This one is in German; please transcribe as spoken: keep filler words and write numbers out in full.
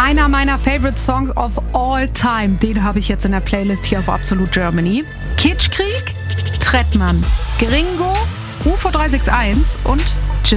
Einer meiner Favorite Songs of all time, den habe ich jetzt in der Playlist hier auf Absolut Germany. Kitschkrieg, Trettmann, Gringo, U V drei sechs eins und